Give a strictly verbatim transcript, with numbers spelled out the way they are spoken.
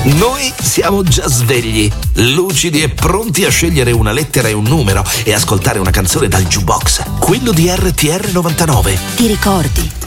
Noi siamo già svegli, lucidi e pronti a scegliere una lettera e un numero e ascoltare una canzone dal jukebox, quello di R T R novantanove. Ti ricordi?